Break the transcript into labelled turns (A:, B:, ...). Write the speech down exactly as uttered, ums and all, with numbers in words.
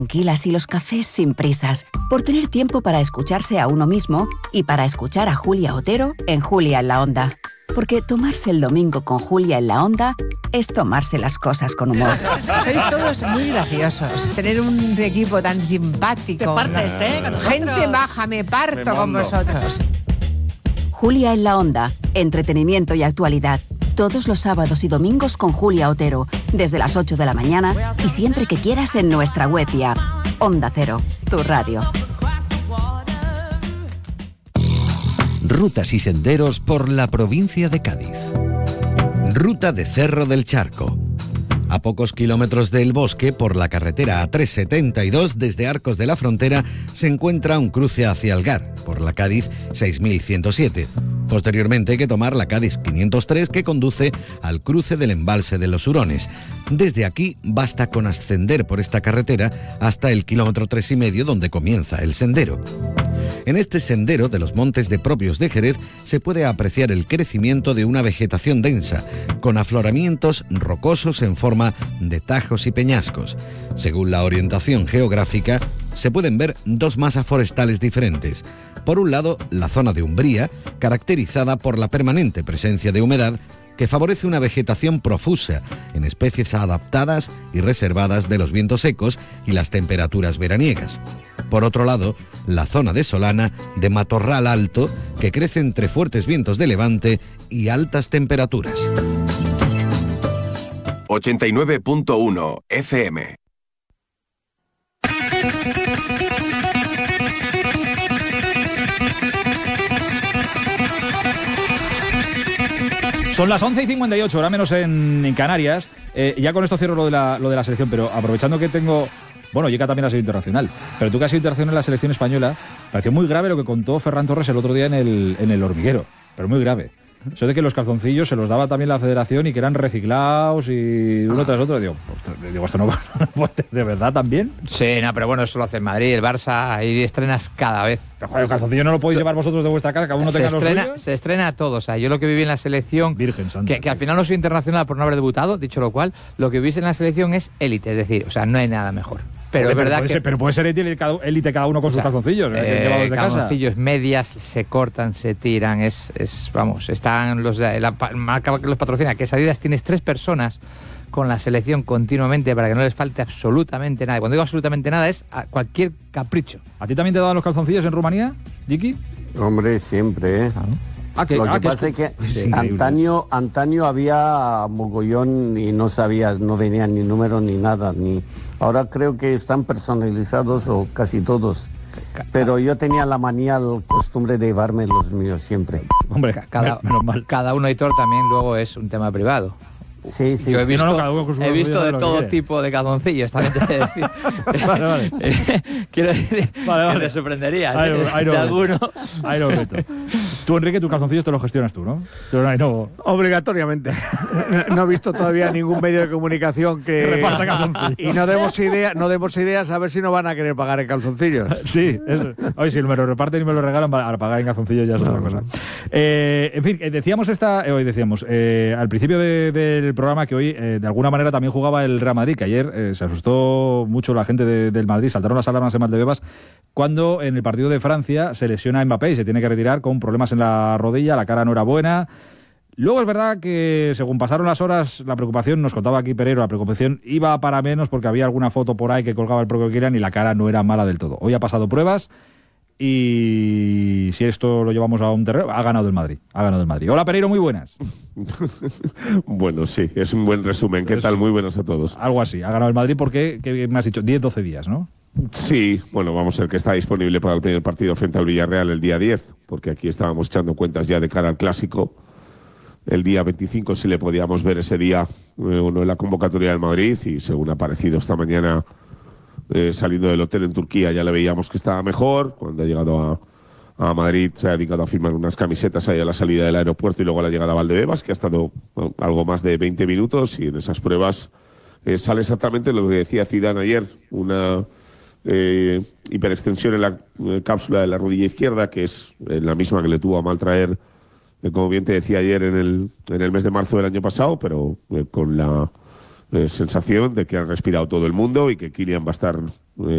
A: tranquilas y los cafés sin prisas, por tener tiempo para escucharse a uno mismo y para escuchar a Julia Otero en Julia en la Onda. Porque tomarse el domingo con Julia en la Onda es tomarse las cosas con humor.
B: Sois todos muy graciosos. Tener un equipo tan simpático.
C: Te partes, ¿eh? Con nosotros.
B: Gente baja, me parto con vosotros.
A: Julia en la Onda, entretenimiento y actualidad. Todos los sábados y domingos con Julia Otero, desde las ocho de la mañana y siempre que quieras en nuestra web y app. Onda Cero, tu radio.
D: Rutas y senderos por la provincia de Cádiz.
E: Ruta de Cerro del Charco. A pocos kilómetros del bosque, por la carretera A trescientos setenta y dos, desde Arcos de la Frontera, se encuentra un cruce hacia Algar, por la Cádiz seis mil ciento siete. Posteriormente hay que tomar la Cádiz quinientos tres, que conduce al cruce del embalse de los Hurones. Desde aquí basta con ascender por esta carretera hasta el kilómetro tres y medio, donde comienza el sendero. En este sendero de los montes de Propios de Jerez se puede apreciar el crecimiento de una vegetación densa, con afloramientos rocosos en forma de tajos y peñascos. Según la orientación geográfica, se pueden ver dos masas forestales diferentes. Por un lado, la zona de umbría, caracterizada por la permanente presencia de humedad, que favorece una vegetación profusa en especies adaptadas y reservadas de los vientos secos y las temperaturas veraniegas. Por otro lado, la zona de solana, de matorral alto, que crece entre fuertes vientos de levante y altas temperaturas.
F: ochenta y nueve punto uno F M.
G: Son las once y cincuenta y ocho, ahora menos en, en Canarias. Eh, ya con esto cierro lo de, la, lo de la selección, pero aprovechando que tengo... Bueno, Yeka también ha sido internacional, pero tú que has sido internacional en la selección española, pareció muy grave lo que contó Ferran Torres el otro día en el, en el hormiguero, pero muy grave. Eso de que los calzoncillos se los daba también la federación y que eran reciclados y uno tras otro. Digo, digo esto no ¿de verdad también?
H: Sí, no, pero bueno, eso lo hace el Madrid, el Barça, hay estrenas cada vez.
G: Pero joder, el calzoncillo no lo podéis llevar vosotros de vuestra casa, cada uno
H: se
G: tenga los
H: estrena,
G: suyos.
H: Se estrena a todos. O sea, yo lo que viví en la selección,
G: Virgen Santa,
H: que, que al final no soy internacional por no haber debutado, dicho lo cual, lo que vivís en la selección es élite, es decir, o sea, no hay nada mejor. Pero
G: Joder,
H: es verdad
G: pero
H: que...
G: Ser, pero puede ser élite cada, élite cada uno con
H: o sea,
G: sus calzoncillos, eh,
H: eh,
G: llevados de casa.
H: Calzoncillos, medias, se cortan, se tiran, es, es vamos, están los de la marca que los patrocina, que es Adidas, tienes tres personas con la selección continuamente para que no les falte absolutamente nada. Y cuando digo absolutamente nada es a cualquier capricho.
G: ¿A ti también te daban los calzoncillos en Rumanía, Jiki?
I: Hombre, siempre, ¿eh?
G: Ah, que,
I: Lo
G: ah,
I: que
G: que
I: pasa
G: es,
I: es que
G: es
I: antaño, antaño había mogollón y no sabías, no venían ni números ni nada, ni... Ahora creo que están personalizados o casi todos. Pero yo tenía la manía, la costumbre de llevarme los míos siempre.
G: Hombre,
H: cada,
G: menos mal.
H: Cada uno, editor, también luego es un tema privado.
I: Sí, sí,
H: Yo he
I: sí.
H: visto,
G: No, no, cada uno con su
H: he visto de
G: lo
H: todo
G: quiere.
H: tipo de calzoncillos, también te he de decir.
G: Vale, vale.
H: Quiero decir
G: Vale, vale.
H: que te sorprenderías
G: Ahí
H: ¿eh?
G: lo- ahí lo
H: de
G: meto.
H: alguno.
G: Ahí lo meto. Tú, Enrique, tus calzoncillos te los gestionas tú, ¿no? Pero no hay no.
J: Obligatoriamente. No he visto todavía ningún medio de comunicación que
G: Reparta calzoncillos.
J: y no demos idea, no demos ideas a ver si no van a querer pagar en calzoncillos.
G: Sí, eso. Oye, si me lo reparten y me lo regalan para pagar en calzoncillos ya es otra cosa. Eh, en fin, eh, decíamos esta, eh, hoy decíamos eh, al principio de- del programa que hoy eh, de alguna manera también jugaba el Real Madrid, que ayer eh, se asustó mucho la gente de- del Madrid, saltaron las alarmas en Valdebebas cuando en el partido de Francia se lesiona Mbappé y se tiene que retirar con problemas en la rodilla, la cara no era buena. Luego es verdad que según pasaron las horas, la preocupación, nos contaba aquí Pereiro, la preocupación iba para menos porque había alguna foto por ahí que colgaba el propio Kylian y la cara no era mala del todo. Hoy ha pasado pruebas y si esto lo llevamos a un terreno, ha ganado el Madrid. Ha ganado el Madrid. Hola Pereiro, muy buenas.
K: Bueno, sí, es un buen resumen. ¿Qué
G: Es-
K: tal? Muy buenos a todos.
G: Algo así. Ha ganado el Madrid porque, ¿qué me has dicho? diez doce días, ¿no?
K: Sí, bueno, vamos a ver que está disponible para el primer partido frente al Villarreal el día diez, porque aquí estábamos echando cuentas ya de cara al Clásico. El día veinticinco sí le podíamos ver ese día eh, uno en la convocatoria del Madrid y según ha aparecido esta mañana eh, saliendo del hotel en Turquía ya le veíamos que estaba mejor. Cuando ha llegado a, a Madrid se ha dedicado a firmar unas camisetas ahí a la salida del aeropuerto y luego a la llegada a Valdebebas, que ha estado bueno, algo más de veinte minutos y en esas pruebas eh, sale exactamente lo que decía Zidane ayer, una eh, hiperextensión en la eh, cápsula de la rodilla izquierda, que es eh, la misma que le tuvo a mal traer, eh, como bien te decía ayer, en el, en el mes de marzo del año pasado, pero eh, con la eh, sensación de que han respirado todo el mundo y que Kylian va a estar eh,